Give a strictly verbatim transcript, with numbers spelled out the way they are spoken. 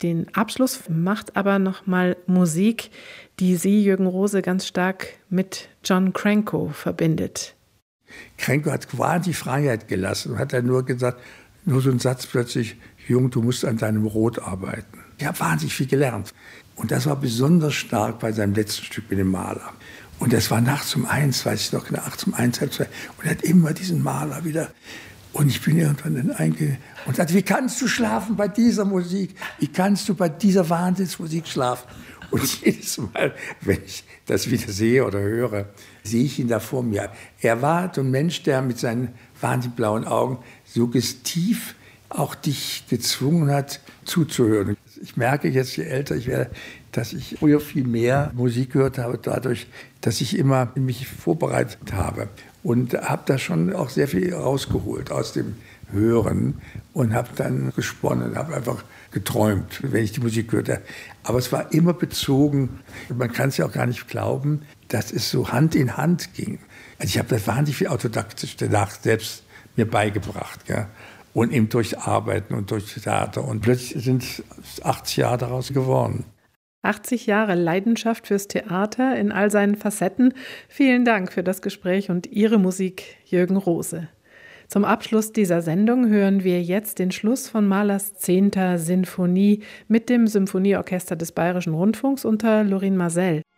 Den Abschluss macht aber nochmal Musik, die Sie, Jürgen Rose, ganz stark mit John Cranko verbindet. Cranko hat wahnsinnig Freiheit gelassen und hat dann nur gesagt, nur so ein Satz plötzlich, Jung, du musst an deinem Rot arbeiten. Ich habe wahnsinnig viel gelernt. Und das war besonders stark bei seinem letzten Stück mit dem Maler. Und das war nachts um eins, weiß ich noch, nachts um eins, halb zwei. Und er hat immer diesen Maler wieder. Und ich bin irgendwann dann einge... Und sagte, wie kannst du schlafen bei dieser Musik? Wie kannst du bei dieser Wahnsinnsmusik schlafen? Und jedes Mal, wenn ich das wieder sehe oder höre, sehe ich ihn da vor mir. Er war so ein Mensch, der mit seinen wahnsinnig blauen Augen suggestiv auch dich gezwungen hat, zuzuhören. Ich merke jetzt, je älter ich werde, dass ich früher viel mehr Musik gehört habe, dadurch, dass ich immer mich vorbereitet habe. Und habe da schon auch sehr viel rausgeholt aus dem Hören und habe dann gesponnen, habe einfach geträumt, wenn ich die Musik hörte. Aber es war immer bezogen, man kann es ja auch gar nicht glauben, dass es so Hand in Hand ging. Also ich habe das wahnsinnig viel autodidaktisch danach selbst mir beigebracht. Ja. Und eben durch Arbeiten und durch Theater. Und plötzlich sind achtzig Jahre daraus geworden. achtzig Jahre Leidenschaft fürs Theater in all seinen Facetten. Vielen Dank für das Gespräch und Ihre Musik, Jürgen Rose. Zum Abschluss dieser Sendung hören wir jetzt den Schluss von Mahlers zehnter Sinfonie mit dem Symphonieorchester des Bayerischen Rundfunks unter Lorin Maazel.